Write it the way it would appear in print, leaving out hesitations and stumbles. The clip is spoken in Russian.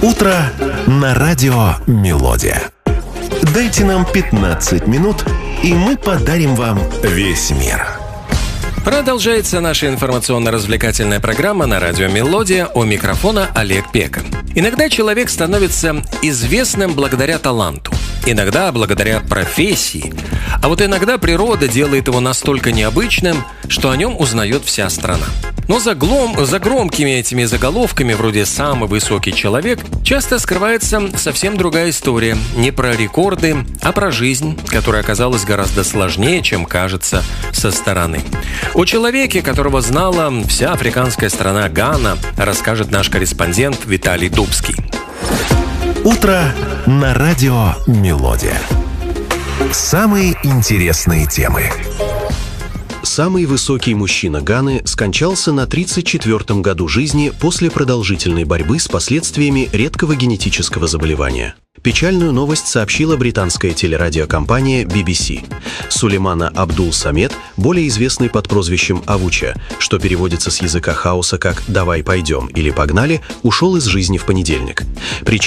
Утро на радио «Мелодия». Дайте нам 15 минут, и мы подарим вам весь мир. Продолжается наша информационно-развлекательная программа на радио «Мелодия», у микрофона Олег Пека. Иногда человек становится известным благодаря таланту, иногда благодаря профессии, а вот иногда природа делает его настолько необычным, что о нем узнает вся страна. Но за громкими этими заголовками, вроде «самый высокий человек», часто скрывается совсем другая история. Не про рекорды, а про жизнь, которая оказалась гораздо сложнее, чем кажется со стороны. О человеке, которого знала вся африканская страна Гана, расскажет наш корреспондент Виталий Дубский. Утро на радио «Мелодия». Самые интересные темы. Самый высокий мужчина Ганы скончался на 34-м году жизни после продолжительной борьбы с последствиями редкого генетического заболевания. Печальную новость сообщила британская телерадиокомпания BBC. Сулеймана Абдул-Самед, более известный под прозвищем Авуча, что переводится с языка хаоса как «давай пойдем» или «погнали», ушел из жизни в понедельник.